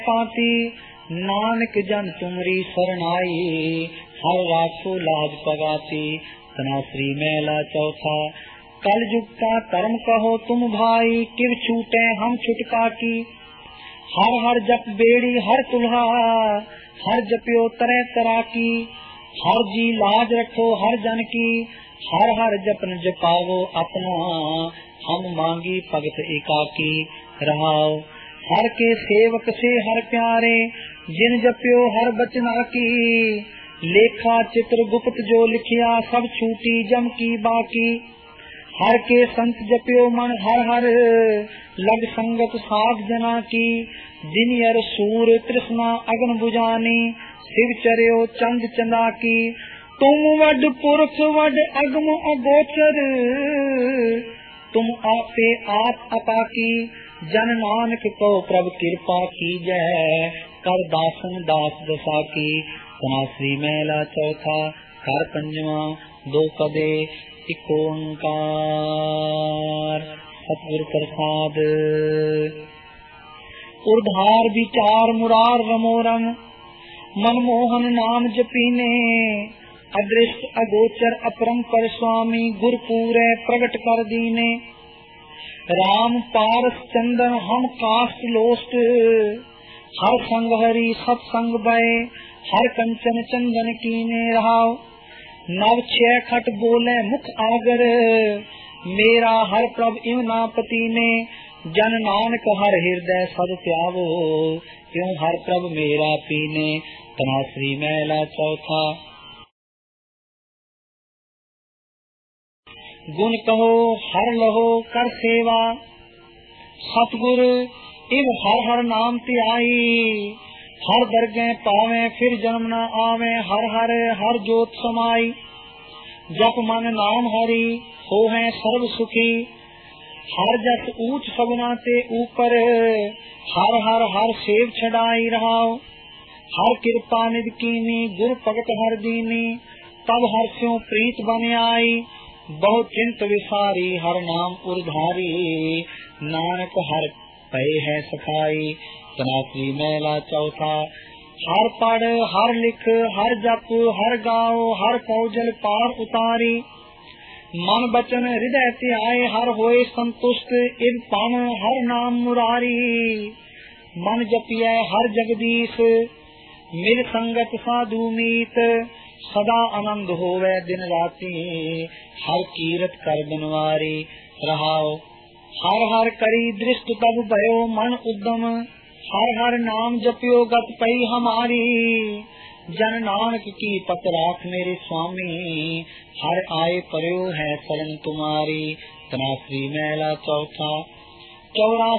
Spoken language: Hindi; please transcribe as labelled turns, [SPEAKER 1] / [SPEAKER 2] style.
[SPEAKER 1] पाती नानक जन तुमरी शरणाई, हर राखो लाज पगाती। तना श्री मेला चौथा। कल युग का कर्म कहो तुम भाई, किव छूटे हम छुटका की। हर हर जप बेड़ी हर तुल्हा, हर जपियो तरह तरह की। हर जी लाज रखो हर जन की, हर हर जपन जपावो अपना। हम मांगी भगत एकाकी रहाओ। हर के सेवक से हर प्यारे, जिन जपियो हर बचना की। लेखा चित्र गुप्त जो लिखिया, सब छूटी जम की बाकी। हर के संत जपियो मन हर हर, लग संगत साध जना की। दिन यर सूर तृष्णा अग्न बुझानी, शिव चर्यो चंद चंदा की। तुम वड पुरख वड अगम अगोचर, तुम आपे आप अपाकी। जन नानक को प्रभु कृपा की जय, कर दासन दास दशा की। तना श्री मेला चौथा। कर पंजवा। दो पदे एक ओंकार। सतगुरु प्रसाद। उर्धार विचार मुरार रमोरम, मनमोहन नाम जपीने। अदृश्य अगोचर अपरंपर स्वामी, गुर पूरे प्रगट कर दीने। राम पारस चंदन हम काष्ट लोस्ट, हर संग हरि सत्संग भय। हर कंचन चंदन कीने रहाओ, नव छह खट बोले मुख आगर। मेरा हर प्रभ इवनापति ने, जन नानक हर हृदय सद त्यावो। क्यों हर प्रभ मेरा पीने। तना श्री मेला चौथा। गुण कहो हर लहो कर सेवा, सतगुरु इव हर हर नाम त्याई। हर दरगे पावे फिर जन्म न आवे, हर हर हर जोत समाई। जप मन नाम हरि हो है सर्व सुखी, हर जस ऊंच सगुना ते ऊपर। हर हर हर सेव छड़ाई रहाओ, हर कृपा निध कीनी। गुर भगत हर दीनी, तब हर स्यों प्रीत बन आई। बहुत चिंत विसारी हर नाम उर्धारी, नानक हर पय है सखाई। तना श्री मेला चौथा। हर पढ़ हर लिख हर जप हर गाओ, हर कौजल पार उतारी। मन बचन हृदय त्याए, हर होए संतुष्ट। इव पान हर नाम मुरारी। मन जपिए हर जगदीश, मिल संगत साधु मीत। सदा आनंद होवे दिन राती, हर कीरत कर बनवारी रहाओ। हर हर करी दृष्ट तब भयो मन उद्यम, हर हर नाम जपियो गत पई हमारी। जन नानक की पत राख मेरे स्वामी, हर आए पर्यो है शरण तुम्हारी। तना श्री मेला चौथा। 84